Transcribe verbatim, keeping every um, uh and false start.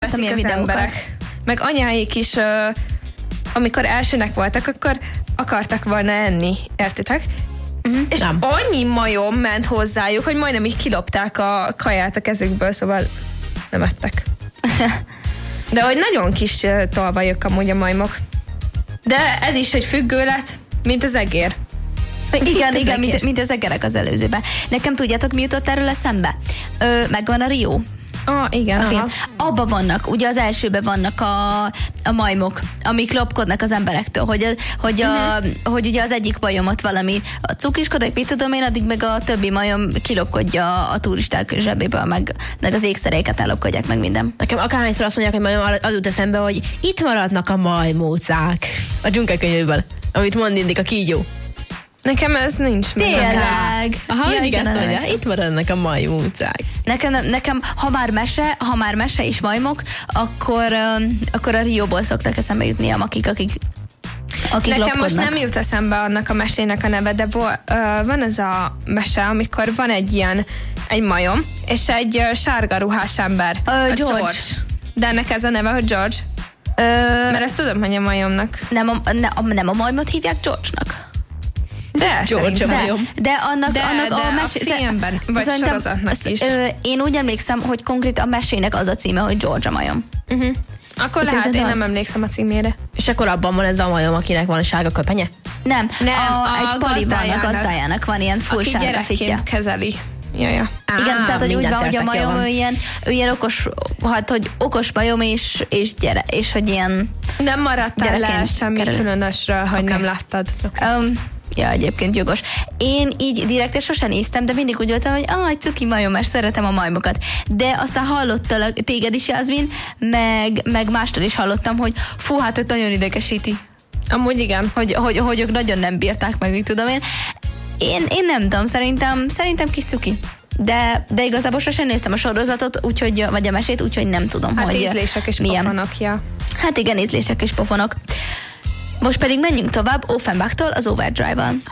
láttam ilyen az videókat. emberek. Meg anyáik is, ö, amikor elsőnek voltak, akkor akartak volna enni, értitek? Uh-huh. És nem. Annyi majom ment hozzájuk, hogy majdnem így kilopták a kaját a kezükből, szóval nem ettek. De hogy nagyon kis uh, tolvajok amúgy a majmok. De ez is egy függőlet, mint az egér. Igen, igen, mint, mint az egerek az előzőben. Nekem tudjátok, mi jutott erről eszembe? Ö, megvan a Rio. Ah, igen. A film. Abba vannak, ugye az elsőben vannak a, a majmok, amik lopkodnak az emberektől, hogy, hogy, a, uh-huh. hogy ugye az egyik majomot valami a cukiskodik, mit tudom én, addig meg a többi majom kilopkodja a turisták zsebéből, meg, meg az ékszereiket ellopkodják, meg minden. Nekem akárhányszor azt mondják, hogy majom, az jut eszembe, hogy itt maradnak a majmócák a dzsungelkönyvéből, amit mond mindig a kígyó. Nekem ez nincs meg. Tényleg. Aha, mindig ezt mondja, itt maradnak a majmócák. Nekem, nekem, ha már mese, ha már mese és majmok, akkor, um, akkor a Rióból szoktak eszembe jutni a makik, akik akik Nekem lopkodnak. most nem jut eszembe annak a mesének a neve, de bo, uh, van ez a mese, amikor van egy ilyen, egy majom, és egy uh, sárga ruhás ember. Uh, a George. George. De ennek ez a neve, hogy George. Ö, Mert ezt tudom, hogy a majomnak. nem, a, ne, a, nem a majmot hívják George-nak? De, George De, majom. de annak, de, annak de a, a mesé... filmben, vagy szerintem sorozatnak az, is. Ö, én úgy emlékszem, hogy konkrét a mesének az a címe, hogy George a majom. Uh-huh. Akkor Úgyhogy lehet, én az- nem emlékszem a címére. És akkor abban van ez a majom, akinek van a sárga köpenye? Nem, Nem, a, a egy paliban a gazdájának. gazdájának van ilyen full Aki sárga fitja. gyerekként kezeli. Ja, ja. Igen, Á, tehát hogy úgy mindent van, hogy a értek, majom jól ő van. ilyen, ő ilyen okos, hát hogy okos majom és, és gyere, és hogy ilyen Nem maradtál le Gyerekként semmi kerül. különösről, hogy Oké. nem láttad. Um, ja, egyébként jogos. Én így direkt sosem néztem, de mindig úgy voltam, hogy ah, egy cuki majom, mert szeretem a majmokat. De aztán hallottalak téged is, Jászmin, meg, meg mástól is hallottam, hogy fú, hát őt nagyon idegesíti. Amúgy igen. Hogy, hogy, hogy ők nagyon nem bírták meg, mit tudom én. Én, én nem tudom, szerintem, szerintem kis cuki. De, de igazából sosem néztem a sorozatot, úgyhogy, vagy a mesét, úgyhogy nem tudom, Hát hogy ízlések és milyen. pofonok, ja. Hát igen, ízlések és pofonok. Most pedig menjünk tovább Offenbachtól az Overdrive-val.